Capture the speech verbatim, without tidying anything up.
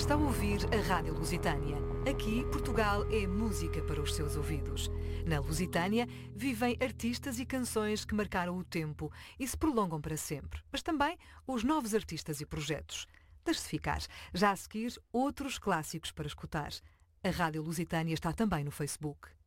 Está a ouvir a Rádio Lusitânia. Aqui, Portugal é música para os seus ouvidos. Na Lusitânia, vivem artistas e canções que marcaram o tempo e se prolongam para sempre. Mas também os novos artistas e projetos. Deixe-se ficar. Já a seguir, outros clássicos para escutar. A Rádio Lusitânia está também no Facebook.